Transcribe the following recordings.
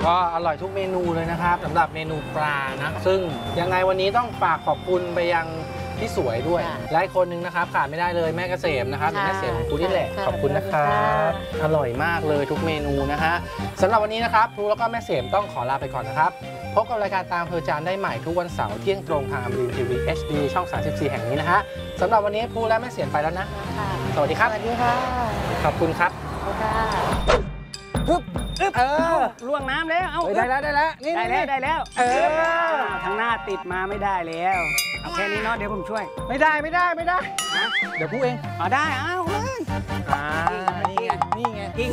ก็อร่อยทุกเมนูเลยนะครับสำหรับเมนูปลานะซึ่งยังไงวันนี้ต้องฝากขอบคุณไปยังพี่สวยด้วยและอีกคนนึงนะครับขาดไม่ได้เลยแม่เกษมนะครับแม่เกษมของคุณนี่แหละขอบคุณนะครับอร่อยมากเลยทุกเมนูนะฮะสำหรับวันนี้นะครับครูแล้วก็แม่เสมต้องขอลาไปก่อนนะครับพบกับรายการตามเพอจานได้ใหม่ทุกวันเสาร์เที่ยงตรงทางอมรินทร์ทีวี HD ช่อง 34 แห่งนี้นะฮะสำหรับวันนี้ครูและแม่เสมไปแล้วนะสวัสดีครับสวัสดีค่ะขอบคุณครับล่วงน้ำแล้วเอาได้แล้วนี่ได้แล้วทางหน้าติดมาไม่ได้แล้วเอาแค่นี้เนาะเดี๋ยวผมช่วยไม่ได้เดี๋ยวพูดเองได้เอาเลยนี่ไงกิ้ง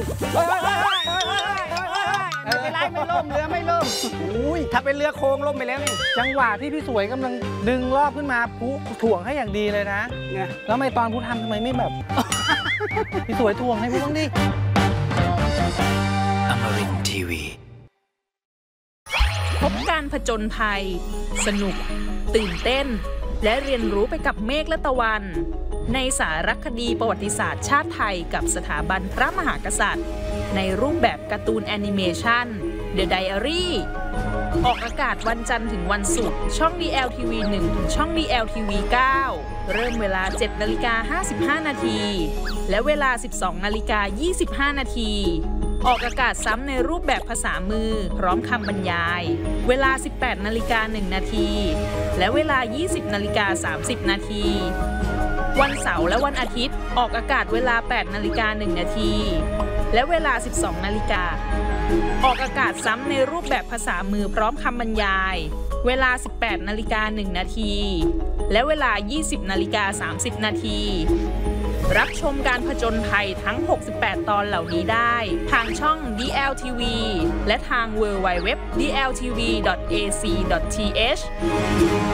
ไม่เป็นไรไม่ล่มเรือไม่ล่มถ้าเป็นเรือโค้งล่มไปแล้วนี่จังหวะที่พี่สวยกำลังดึงรอบขึ้นมาผู้ถ่วงให้อย่างดีเลยนะแล้วไม่ตอนผู้ทำทำไมไม่แบบพี่สวยถ่วงให้ผู้บ้างดิอมรินทร์ทีวีพบการผจญภัยสนุกตื่นเต้นและเรียนรู้ไปกับเมฆและตะวันในสารคดีประวัติศาสตร์ชาติไทยกับสถาบันพระมหากษัตริย์ในรูปแบบการ์ตูนแอนิเมชัน The Diary ออกอากาศวันจันทร์ถึงวันศุกร์ช่อง DLTV 1 ถึงช่อง DLTV 9 เริ่มเวลา 7:55 นาทีและเวลา 12:25 นาทีออกอากาศซ้ำในรูปแบบภาษามือพร้อมคำบรรยายเวลา 18:01 นาทีและเวลา 20:30 นาทีวันเสาร์และวันอาทิตย์ออกอากาศเวลา 8:01 นาทีและเวลา 12 นาฬิกาออกอากาศซ้ำในรูปแบบภาษามือพร้อมคำบรรยายเวลา 18:01 นาทีและเวลา 20:30 นาทีรับชมการผจญภัยทั้ง 68 ตอนเหล่านี้ได้ทางช่อง DLTV และทาง www.dltv.ac.th